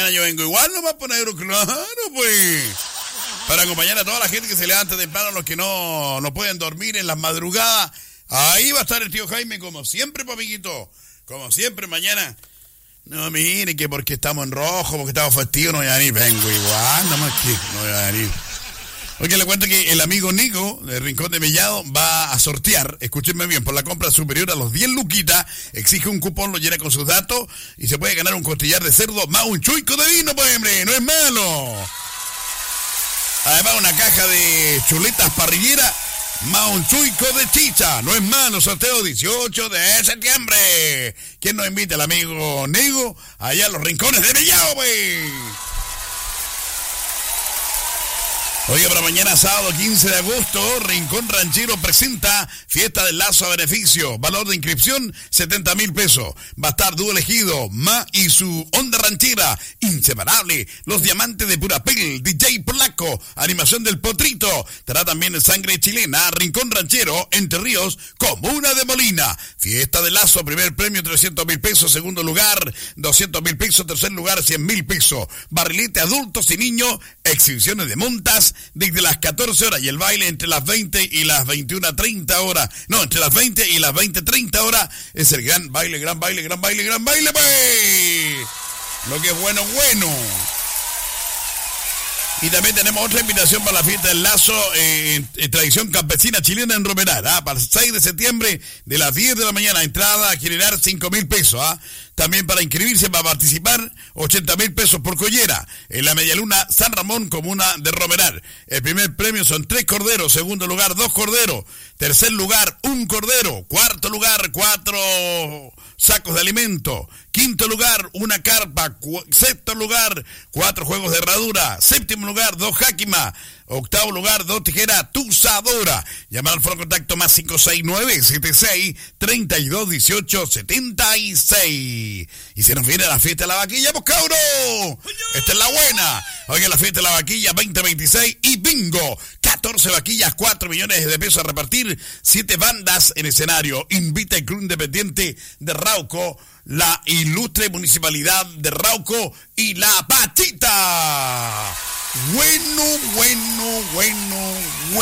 mañana yo vengo igual nomás por negro, claro, pues. Para acompañar a toda la gente que se levanta temprano, los que no pueden dormir en las madrugadas. Ahí va a estar el tío Jaime, como siempre, papiguito. Como siempre, mañana. No, mire, que porque estamos en rojo, porque estamos festivos, no voy a venir. Vengo igual, nomás que no voy a venir. Oye, le cuento que el amigo Nico, del Rincón de Mellado, va a sortear, escúchenme bien, por la compra superior a los 10 luquitas, exige un cupón, lo llena con sus datos y se puede ganar un costillar de cerdo más un chuico de vino, pues, hombre, no es malo. Además, una caja de chuletas parrilleras más un chuico de chicha. No es malo, sorteo 18 de septiembre. ¿Quién nos invita? El amigo Nego, allá a los rincones de Mellado, pues. Oye, para mañana sábado 15 de agosto, Rincón Ranchero presenta Fiesta del Lazo a beneficio. Valor de inscripción, 70,000 pesos. Va a estar dúo elegido, Ma y su onda ranchera, inseparable. Los diamantes de Purapel, DJ Polaco, animación del Potrito. Estará también en Sangre Chilena, Rincón Ranchero, Entre Ríos, Comuna de Molina. Fiesta del Lazo, primer premio 300,000 pesos, segundo lugar 200,000 pesos, tercer lugar 100,000 pesos. Barrilete adultos y niños, exhibiciones de montas, desde las 14 horas y el baile entre las 20 y las 21:30 horas. No, entre las 20 y las 20:30 horas es el gran baile, pues. Lo que es bueno. Y también tenemos otra invitación para la fiesta del Lazo en tradición campesina chilena en Romeral, para el 6 de septiembre de las 10 de la mañana, entrada a generar 5,000 pesos. También para inscribirse, para participar, 80,000 pesos por collera. En la Medialuna San Ramón, comuna de Romeral. El primer premio son 3 corderos, segundo lugar 2 corderos, tercer lugar 1 cordero, cuarto lugar 4 sacos de alimento, quinto lugar 1 carpa, sexto lugar 4 juegos de herradura, séptimo lugar 2 jáquimas, octavo lugar 2 tijeras tuzadoras. Llamar al foro contacto más 569-76-3218-76. Y se nos viene la fiesta de la vaquilla, pues cabro. Esta es la buena. Oiga, la fiesta de la vaquilla 2026 y bingo. 14 vaquillas, 4 millones de pesos a repartir, 7 bandas en escenario. Invita el Club Independiente de Rauco, la ilustre Municipalidad de Rauco y La Pachita. Bueno.